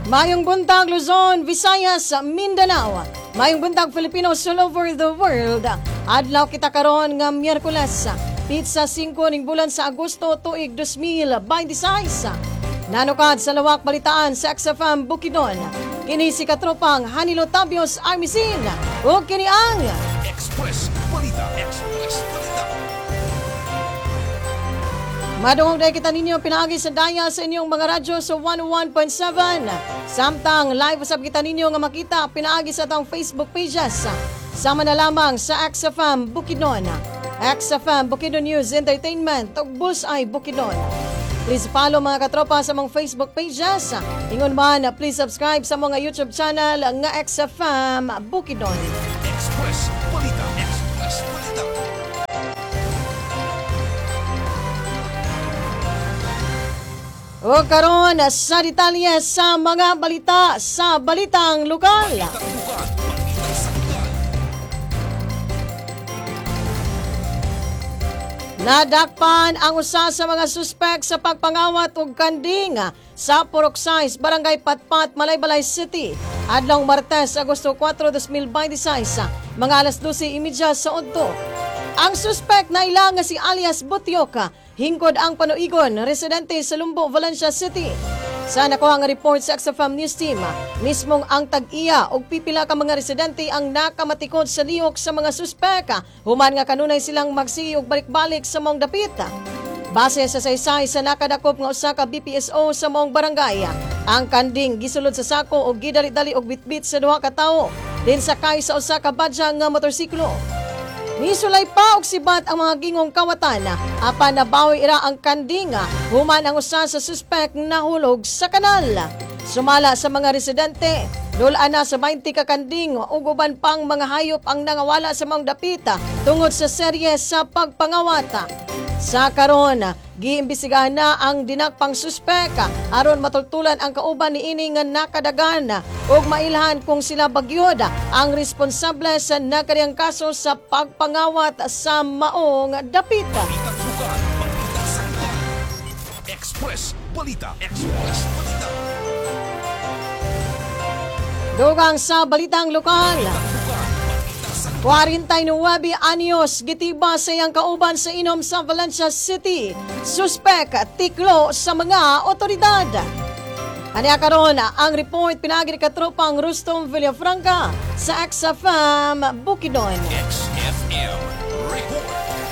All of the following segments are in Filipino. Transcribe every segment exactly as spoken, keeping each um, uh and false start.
Mayong buntag Luzon, Visayas, Mindanao. Mayong buntag Filipinos all over the world. Adlaw kita karon nga Miyerkules, pizza singko ning bulan sa Agosto tuig two thousand twenty-six. Nanukad sa lawak balitaan sa X F M Bukidnon. Kini si katropang Hanilo Tabios Armisin o kini ang Express Balita. Express Balita. Madungog na kita ninyo pinagi sa daya sa inyong mga radyo sa one oh one point seven. Samtang live usab kita ninyo nga makita pinagi sa atong Facebook pages. Sama na lamang sa X F M Bukidnon. X F M Bukidnon News Entertainment Tugbus ay Bukidnon. Please follow mga katropa sa mga Facebook pages. Ingon man, please subscribe sa mga YouTube channel nga X F M Bukidnon. Express Balita. Express Balita. O karon sa detalye sa mga balita sa balitang lokal. Tagbukan. Balita sa lugar. Nadakpan ang usa sa mga suspek sa pagpangawat og kanding sa Purok Size, Barangay Patpat, Malaybalay City. Adlaw Martes, Agosto four, two thousand twenty-six, mga alas twelve thirty sa udto. Ang suspek na ilang nga si alias Butyoka, hingkod ang panuigon, residente sa Lumbo, Valencia City. Sa nakuha nga report sa X F M News Team, mismong ang tag-iya o pipila ka mga residente ang nakamatikod sa liyok sa mga suspek, human nga kanunay silang magsigi og balik-balik sa mong dapit. Base sa saysay sa nakadakop nga usa ka B P S O sa mong barangay, ang kanding gisulod sa sako og gidali-dali og bitbit sa duha ka tawo, din sakay sa usa ka badya nga motorsiklo. Nisulay pa og sibat ang mga gingong kawatan, apan nabawi ira ang kandinga, human ang usa sa suspek nahulog sa kanal. Sumala sa mga residente, dulaan na sa twenty ka kanding ug uban pang mga hayop ang nangawala sa mga dapita tungod sa serye sa pagpangawata. Sa karon, giimbestigahan na ang dinakpang suspek aron matultulan ang kauban niini nga nakadagan ug mailhan kung sila bagyod ang responsable sa nakadiyang kaso sa pagpangawat sa maong dapita. Tagbukan. Balita sa lugar. Express Balita. Express Balita. Dugang sa balitang lokal. Tagbukan. Balita sa lugar. forty-nine anyos gitiba sa iyang kauban sa inom sa Valencia City. Suspek tiklo sa mga otoridad. Aniya karon ang report pinagi ni katropang Rustom Villafranca sa X F M Bukidnon. X F M Report.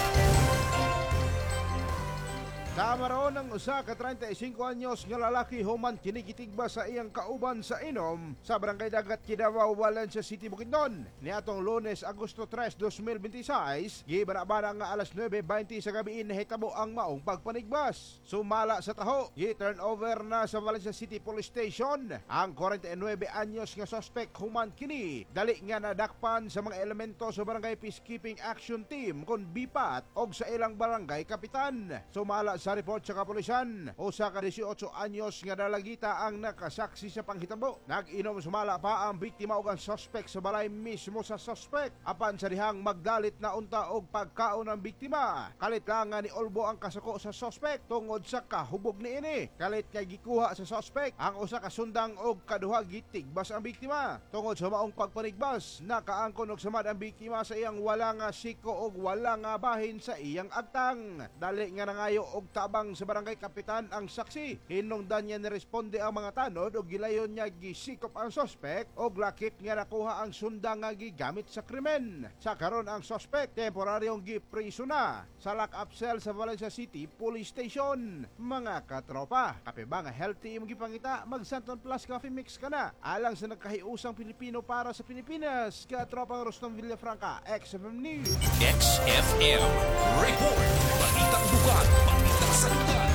Kamaroon ng usa ka thirty-five anyos nga lalaki human kinikitigba sa iyang kauban sa inom sa Barangay Dagat Kidawao, Valencia City, Bukidnon. Niatong Lunes, Agosto three, two thousand twenty-six, gibanabana nga alas nine twenty sa gabi nahitabo ang maong pagpanigbas. Sumala sa taho, gi-turnover na sa Valencia City Police Station ang forty-nine anyos nga suspect human kini. Dali nga nadakpan sa mga elemento sa Barangay Peacekeeping Action Team kon B P A T og sa ilang barangay kapitan. Sumala sa report sa kapulisan, usa ka eighteen anyos nga dalagita ang nakasaksi sa panghitabo. Nag-inom sumala pa ang biktima ug ang suspect sa balay mismo sa suspect. Apan sa dihang magdalit na unta og pagkaon ng biktima, kalit lang nga ni Olbo ang kasako sa suspect tungod sa kahubog niini. Kalit kay gikuha sa suspect ang usa ka sundang og kaduha gitigbas ang biktima. Tungod sa maong pagpanigbas, nakaangkon og samad ang biktima sa iyang wala nga siko og wala nga bahin sa iyang agtang. Dali nga nangayo og tabang sa barangay kapitan ang saksi. Hinungdan niya niresponde ang mga tanod o gilayon niya gisikop ang sospek o lakip niya nakuha ang sunda nga gigamit sa krimen. Sa karon ang sospek temporaryong gipriso na sa lock-up cell sa Valencia City Police Station. Mga katropa, kape ba nga healthy imong gipangita, mag Santon Plus Coffee Mix ka na. Alang sa nagkahiusang Pilipino para sa Pilipinas. Katropang Rustom Villafranca, X F M News. X F M Report. Balitang bukan. Balita sa lugar.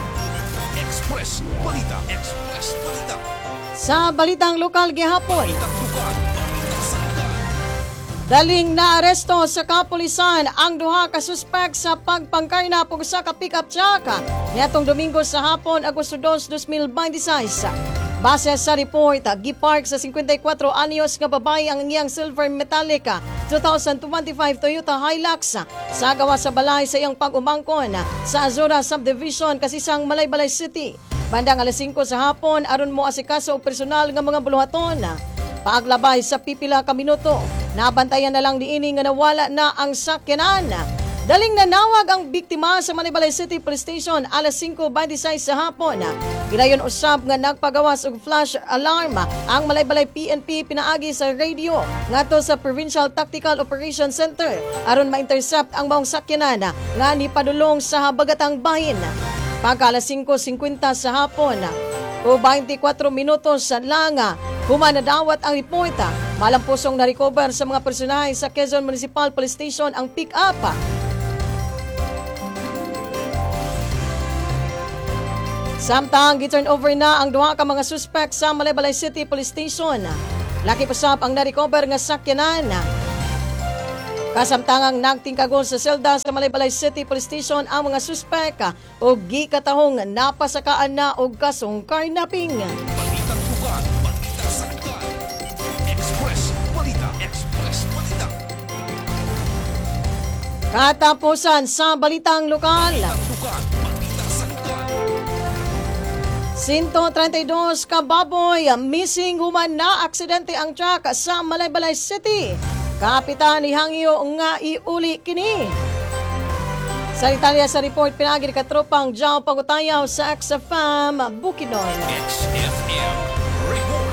Express Balita. Express Balita. Sa balitang lokal gihapon, Balitang bukan. Balita sa lugar. daling naaresto sa kapulisan ang duha ka suspek sa pagpangkarna pug sa ka pick-up truck niadtong Domingo sa hapon, Agosto two, two thousand twenty-six. Base sa report, gipark sa fifty-four anyos nga babae ang iyang silver metallic twenty twenty-five Toyota Hilux sa gawa sa balay sa iyang pag-umangkon sa Azura Subdivision, Kasisang, Malaybalay City. Bandang alas singko sa hapon, aron mo asikaso og personal nga mga buluhaton. Paaglabay sa pipila ka minuto, nabantayan na lang diini nga nawala na ang sakyanan. Daling nanawag ang biktima sa Manaybalay City Police Station alas singko twenty-six sa hapon. Gilayon usab nga nagpagawas og flash alarm ang Malaybalay P N P pinaagi sa radio ngadto sa Provincial Tactical Operations Center aron ma-intercept ang maong sakyanan nga nipadulong sa habagatang bahin. Pagka alas singko fifty sa hapon o twenty-four minutos sa langa, humanadawat ang reporta. Malampusong na-recover sa mga personahe sa Quezon Municipal Police Station ang pick-up. Samtang giturn over na ang duha ka mga suspect sa Malaybalay City Police Station. Laki pasap ang na-recover nga sakyanan. Kasamtangang nagtingkagol sa selda sa Malaybalay City Police Station ang mga suspect o gikatahong napasakaan na og kasong carnapping. Balitang tugan, balitang saktan. Express Balita, Express Balita. Katapusan sa balitang lokal. Balitang tugan, balitang saktan. one thirty-two ka baboy missing human na aksidente ang truck sa Malaybalay City. Kapitan ni Hangyo nga iuli kini. Sa Italia sa report pinagi ni katropang Jao Pangutayaw sa X F M Bukidnon. X F M Report.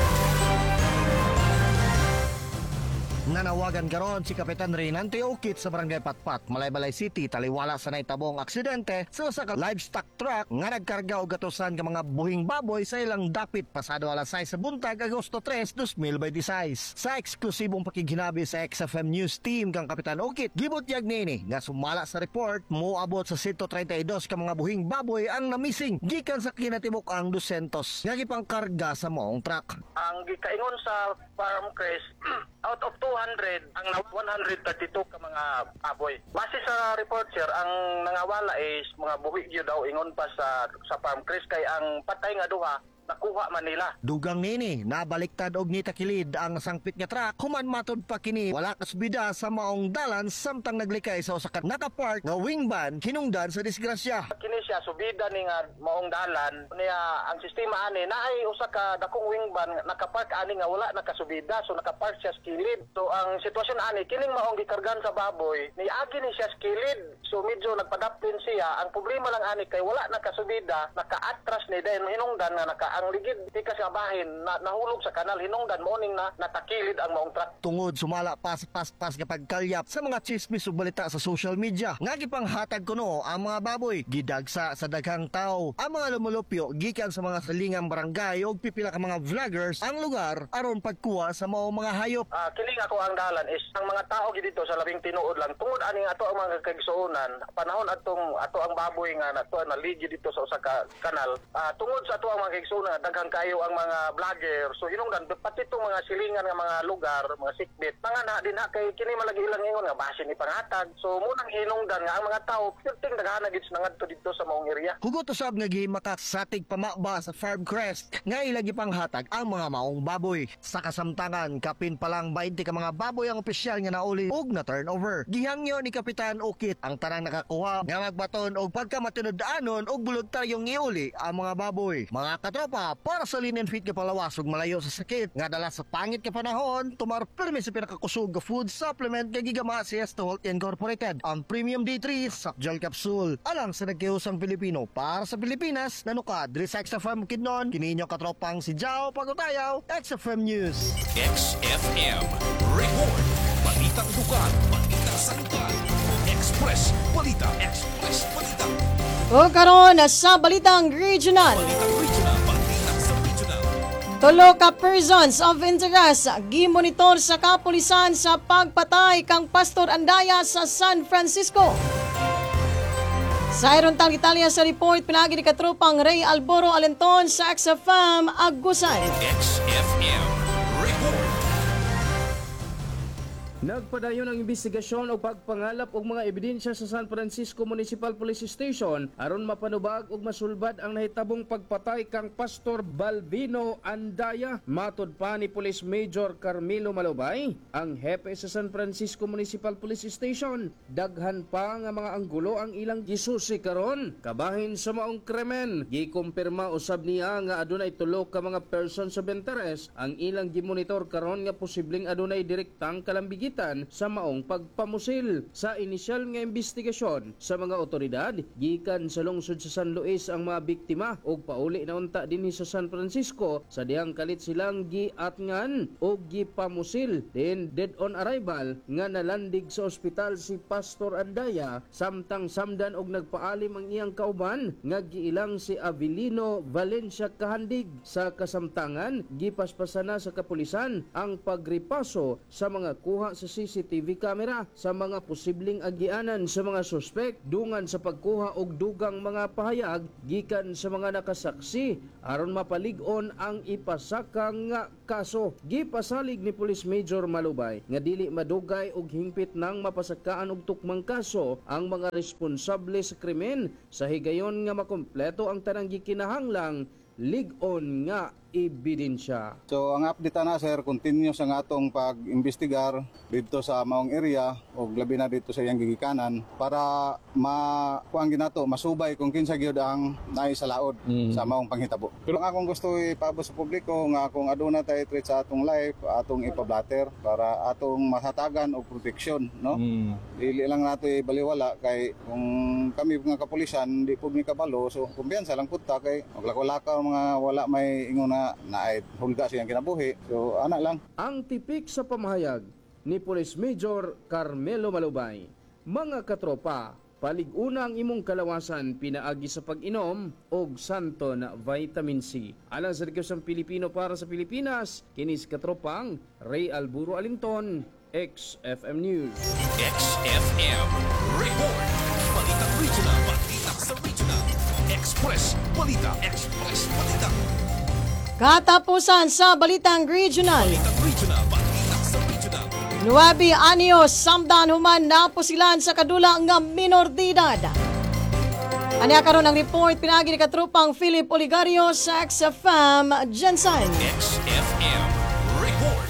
Nanawagan karon si Kapitan Reynante Ukit sa Barangay Patpat, Malaybalay City, taliwala sa naitabong aksidente sa usa ka livestock truck nga nagkarga og gatusan ka mga buhing baboy sa ilang dapit pasado alas sais sa buntag Agosto tres, twenty twenty-six. Sa eksklusibong pakighinabi sa X F M News Team kang Kapitan Ukit, gibutyag nini nga sumala sa report moabot sa one thirty-two ka mga buhing baboy ang namising gikan sa kinatibok ang two hundred nga gipangkarga sa moong truck. Ang gikaingon sa Farm Crest, out of two hundred, ang na- one thirty-two ka mga baboy. Base sa report, sir, ang nangawala is mga buhi gyud daw ingon pa sa sa Farm Crest kay ang patay nga duha nakuha man nila. Dugang nini, nabaliktad og nitakilid ang sangpit nga truck, human matod pa kini wala kasbida sa maong dalan samtang naglikay sa usa ka nakapark nga wingban hinungdan sa disgrasya. Kini siya subida ni nga maong dalan niya ang sistema ani naay usa ka dakong wingban nga nakapark ani nga wala nakasubida so nakapark siya sa kilid. So ang sitwasyon ani kining maong gikargan sa baboy niagi ni siya sa kilid. So medyo nagpadaplin siya. Ang problema lang ani kay wala nakasubida, nakaatras ni dahil hinungdan nga naka ang ligid tikas nga bahin na, nahulog sa kanal hinungdan morning na natakilid ang maong truck. Tungod sumala pas pas pas kapag kalyap sa mga chismis ug balita sa social media nga gipanghatag kuno ang mga baboy gidagsa sa daghang tao ang mga lumulupyo gikan sa mga salingang barangay ug pipila ka mga vloggers ang lugar aron pagkuha sa maong mga hayop. Uh, kiling ako ang dalan is ang mga tao gid dito sa labing tinuod lang tungod ani nga ato ang mga kagsuonan panahon atong ato ang baboy nga nato na ligid dito sa usa ka kanal uh, tungod sa ato ang mga kagsuonan daghang kayo ang mga vlogger so hinungdan pati itong mga silingan nga mga lugar mga sikbit mga na din ha kay kini malagi ilang ingon nga basin ni panghatag so munang hinungdan nga ang mga tao perting daghan gid nangadto dito sa maong area. Hugot usab nga gihimakat sa tig pamaba sa Farm Crest nga ilang gipanghatag ang mga maong baboy. Sa kasamtangan kapin pa lang twenty ka mga baboy ang opisyal nga nauli og na turnover. Gihangyo ni Kapitan Ukit ang tanang nakakuha nga magbaton og pagkamatinud-anon og voluntaryong iuli ang mga baboy. Mga katropa, para sa lean and fit ka palawas ug malayo sa sakit nga dala sa pangit ka panahon tumar permi sa pinakakusog nga food supplement nga gigama si Esto Health Incorporated ang Premium D three Sapgel Capsule alang sa nagkiusang Pilipino para sa Pilipinas nanukad diri sa X F M Kidnon kininyo katropang si Jao Pagutayaw X F M News. X F M Report. Balitang dugan, balitang saktan. Express Balita, Express Balita. O karon sa balitang regional. Balitang regional, balitang sa regional. Tulo ka persons of interest gimonitor sa kapulisan sa pagpatay kang Pastor Andaya sa San Francisco. Sa Irontang Italia sa report pinagi ni katropang Ray Alboro Alenton sa X F M Agusan. X F M Report. Nagpadayon ang investigasyon o pagpangalap og mga ebidensya sa San Francisco Municipal Police Station aron mapanubag og masulbad ang nahitabong pagpatay kang Pastor Balbino Andaya. Matud pa ni Police Major Carmelo Malubay, ang hepe sa San Francisco Municipal Police Station, daghan pa nga mga anggulo ang ilang gisusi karon kabahin sa maong krimen. Gikumpirma usab niya nga adunay tulo ka mga persons of interest ang ilang gimonitor karon nga posibleng adunay direktang kalambigitan sa maong pagpamusil. Sa inisyal nga investigasyon sa mga otoridad gikan sa lungsod sa San Luis ang mga biktima ug pauli na unta dinhi sa San Francisco sa dihang kalit silang giatngan o gipamusil. Then dead on arrival nga nalandig sa ospital si Pastor Andaya samtang samdan og nagpaalim ang iyang kauban nga giilang si Avelino Valencia kahandig. Sa kasamtangan gipaspasana sa kapulisan ang pagripaso sa mga kuha sa C C T V camera sa mga posibleng agianan sa mga suspek dungan sa pagkuha og dugang mga pahayag gikan sa mga nakasaksi aron mapalig-on ang ipasakang nga kaso. Gipasalig ni Police Major Malubay nga dili madugay og hingpit nang mapasakaan og tukmang kaso ang mga responsable sa krimen sa higayon nga makompleto ang tanang gikinahanglang lig-on nga ebidensya. So ang update na sir, continuous ang atong pag-imbestigar dito sa maong area o labi na dito sa iyang gigikanan para makuang ginato, masubay kung kinsa gyud ang naay sa laod mm. sa maong panghitabo. Pero ang akong gusto ipaabot sa publiko nga kung aduna tayo treat sa atong life, atong ipablatter para atong mahatagan og proteksyon, no? Mm. Dili lang nato ibaliwala kay kung kami nga kapulisan di pud ni kabalo, so kumbiyansa lang pud ta kay maglakaw-lakaw mga wala may ingon na naay hulga siyang kinabuhi. So ana lang. Ang tipik sa pamahayag ni Police Major Carmelo Malubay, mga katropa, palig-una ang imong kalawasan pinaagi sa pag-inom og santo na vitamin C. Alang sa Rekyosang Pilipino para sa Pilipinas, kinis katropang Ray Alburo Alinton, X F M News. X F M Report. Balitang regional, balita sa regional. Express Balita, Express Balita. Katapusan sa Balitang Regional. Balitang regional, balita sa regional. Nuwabi anyos samdan human napusilan sa kadula nga minor de edad. Anya karon ang report pinagi ni katropang Philip Oligario sa X F M Jensen. X F M Report.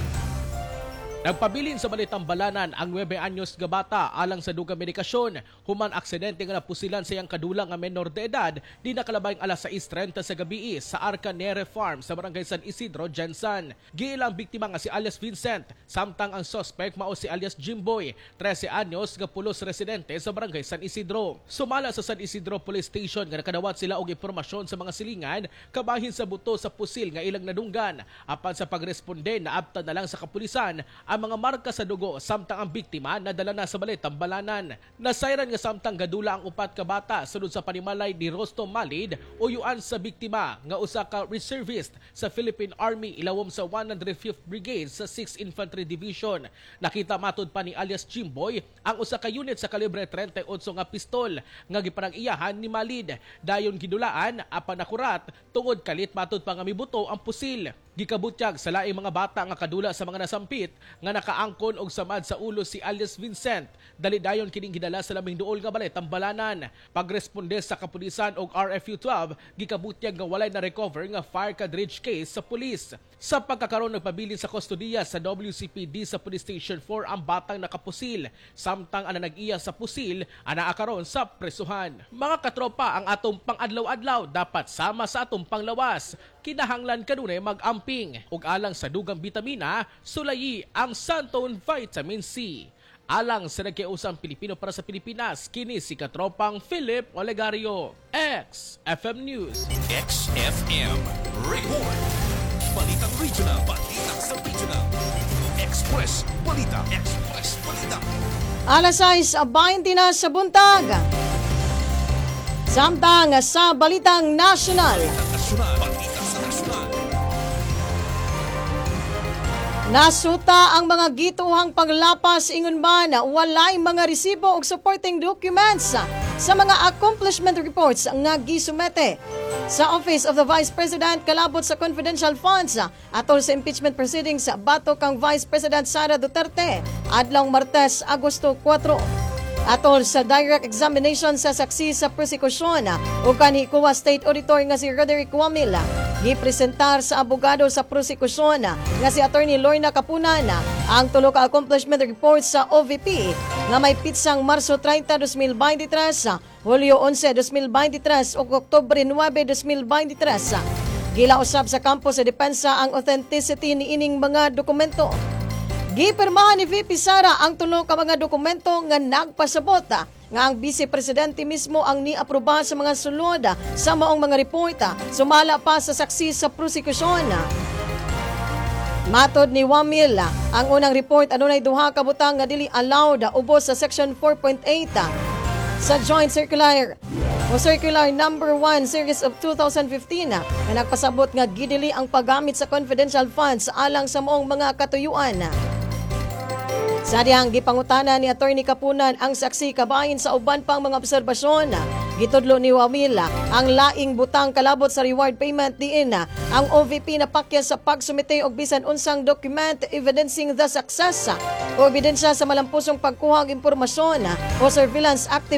Nagpabilin sa Balitang Balanan ang nuwebe anyos nga bata alang sa dugang medikasyon human aksidente nga napusilan sa iyang kadulang nga menor de edad di nakalabayng alas sais trenta sa gabi sa Arcanere Farm sa Barangay San Isidro, Jensan. Giilang biktima nga si alias Vincent samtang ang suspect mao si alias Jimboy, trese anyos nga pulos residente sa Barangay San Isidro. Sumala sa San Isidro Police Station nga nakadawat sila og impormasyon sa mga silingan kabahin sa buto sa pusil nga ilang nadunggan. Apan sa pagresponde naabtan na lang sa kapulisan ang mga marka sa dugo samtang ang biktima nadala na sa Balitang Balanan. Nasayran nga samtang gadula ang upat ka bata sunod sa panimalay ni Rostom Malid uyuan sa biktima nga usa ka reservist sa Philippine Army ilawom sa one hundred fifth Brigade sa sixth Infantry Division. Nakita matud pa ni alias Jimboy ang usa ka unit sa kalibre thirty-eight nga pistol nga gipanag-iyahan ni Malid. Dayon gidulaan apan nakurat tungod kalit matud pa nga mibuto ang pusil. Gikabutyag sa laing mga bata nga kadula sa mga nasampit nga nakaangkon og samad sa ulo si alias Vincent. Dali dayon kining gidala sa laming duol nga Balitang Balanan. Pagresponde sa kapulisan og R F U twelve, gikabutyag nga walay na recover nga fire cartridge case sa pulis. Sa pagkakaroon nagpabilin sa kustodiya sa W C P D sa Police Station four ang batang nakapusil, samtang ang nag-iya sa pusil ana karon sa presuhan. Mga katropa, ang atong pang-adlaw-adlaw dapat sama sa atong panglawas. Kinahanglan kanunay mag-amping ug alang sa dugang bitamina, sulayi ang Santon Vitamin C. Alang sa nagkiusang Pilipino para sa Pilipinas, kini si katropang Philip Olegario, X F M News. X F M Report. Balitang regional, balita sa regional. Express Balita, Express Balita. Alas sais twenty na sa buntag. Samtang sa Balitang National. Balitang nasyonal, balita sa nasyonal. Nasuta ang mga gituhang paglapas ingon ba na walay mga resibo og supporting documents sa mga accomplishment reports nga gisumete sa Office of the Vice President kalabot sa confidential funds atol sa impeachment proceedings sa bato kang Vice President Sara Duterte adlong Martes, Agosto kwatro. Atol sa direct examination sa saksi sa prosekusyon o kanikuwa State Auditor nga si Roderick Wamil, gipresentar sa abogado sa prosekusyon nga si Attorney Lorna Capunan ang tulo ka accomplishment reports sa O V P nga may pitsang Marso treinta, dos mil veintitrés, Hulyo onse, dos mil veintitrés ug Oktubre nuwebe, dos mil veintitrés. Gilausab sa kampo sa depensa ang authenticity ni ining mga dokumento. Gipirmahan ni V P Sara ang tulo ka mga dokumento nga nagpasabot nga ang Vice Presidente mismo ang niaproba sa mga sulod sa maong mga reporta sumala pa sa saksi sa prosekusyon. Matod ni Wamil, ang unang report adunay duha ka butang nga dili allowed ubos sa Section four point eight sa Joint Circular o Circular number one Series of two thousand fifteen nga nagpasabot nga gidili ang paggamit sa confidential funds alang sa maong mga katuyuan. Sa diyang gipangutana ni Attorney Capunan ang saksi kabahin sa uban pang mga obserbasyon. Gitudlo ni Wamil ang laing butang kalabot sa reward payment diin ang O V P na pakya sa pagsumite og bisan unsang document evidencing the success o ebidensya sa malampusong pagkuha og impormasyon o surveillance active